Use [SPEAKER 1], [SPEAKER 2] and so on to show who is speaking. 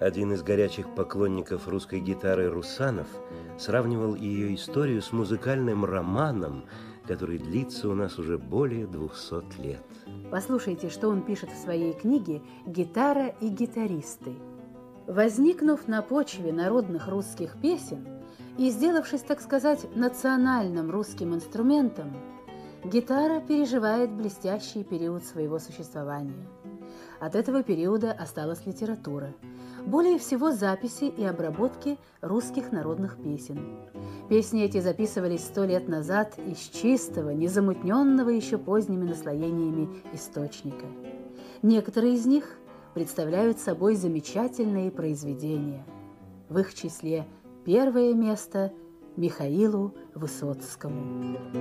[SPEAKER 1] Один из горячих поклонников русской гитары Русанов сравнивал ее историю с музыкальным романом, который длится у нас уже более 200 лет.
[SPEAKER 2] Послушайте, что он пишет в своей книге «Гитара и гитаристы». Возникнув на почве народных русских песен и сделавшись, так сказать, национальным русским инструментом, гитара переживает блестящий период своего существования. От этого периода осталась литература. Более всего записи и обработки русских народных песен. Песни эти записывались 100 лет назад из чистого, незамутненного еще поздними наслоениями источника. Некоторые из них представляют собой замечательные произведения. В их числе первое место Михаилу Высоцкому.